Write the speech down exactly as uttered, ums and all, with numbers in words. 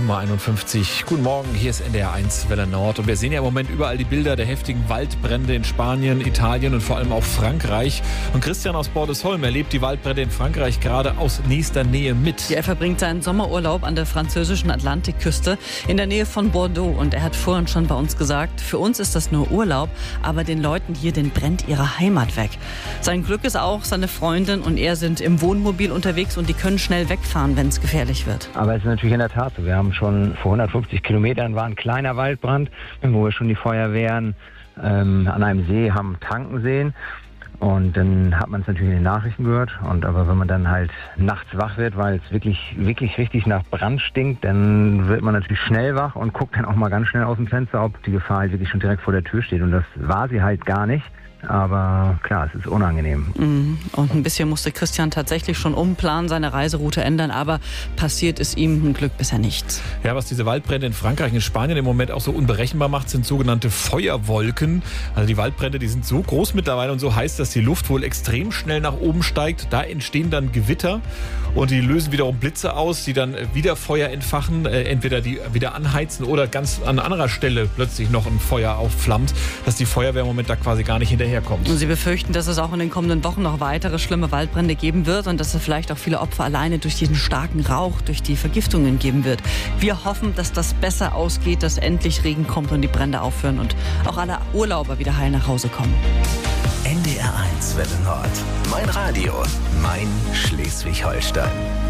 sieben Uhr einundfünfzig. Guten Morgen, hier ist N D R eins Welle Nord. Und wir sehen ja im Moment überall die Bilder der heftigen Waldbrände in Spanien, Italien und vor allem auch Frankreich. Und Christian aus Bordesholm erlebt die Waldbrände in Frankreich gerade aus nächster Nähe mit. Ja, er verbringt seinen Sommerurlaub an der französischen Atlantikküste in der Nähe von Bordeaux. Und er hat vorhin schon bei uns gesagt, für uns ist das nur Urlaub, aber den Leuten hier, den brennt ihre Heimat weg. Sein Glück ist auch, seine Freundin und er sind im Wohnmobil unterwegs und die können schnell wegfahren, wenn es gefährlich wird. Aber es ist natürlich in der Tat so. Wir haben schon vor hundertfünfzig Kilometern war ein kleiner Waldbrand, wo wir schon die Feuerwehren ähm, an einem See haben tanken sehen. Und dann hat man es natürlich in den Nachrichten gehört. Und aber wenn man dann halt nachts wach wird, weil es wirklich, wirklich richtig nach Brand stinkt, dann wird man natürlich schnell wach und guckt dann auch mal ganz schnell aus dem Fenster, ob die Gefahr halt wirklich schon direkt vor der Tür steht. Und das war sie halt gar nicht. Aber klar, es ist unangenehm. Und ein bisschen musste Christian tatsächlich schon umplanen, seine Reiseroute ändern, aber passiert ist ihm ein Glück bisher nichts. Ja, was diese Waldbrände in Frankreich und Spanien im Moment auch so unberechenbar macht, sind sogenannte Feuerwolken. Also die Waldbrände, die sind so groß mittlerweile und so heiß, dass die Luft wohl extrem schnell nach oben steigt. Da entstehen dann Gewitter und die lösen wiederum Blitze aus, die dann wieder Feuer entfachen, äh, entweder die wieder anheizen oder ganz an anderer Stelle plötzlich noch ein Feuer aufflammt, dass die Feuerwehr im Moment da quasi gar nicht hinterher kommt. Und sie befürchten, dass es auch in den kommenden Wochen noch weitere schlimme Waldbrände geben wird und dass es vielleicht auch viele Opfer alleine durch diesen starken Rauch, durch die Vergiftungen geben wird. Wir hoffen, dass das besser ausgeht, dass endlich Regen kommt und die Brände aufhören und auch alle Urlauber wieder heil nach Hause kommen. N D R eins Welle Nord. Mein Radio, mein Schleswig-Holstein.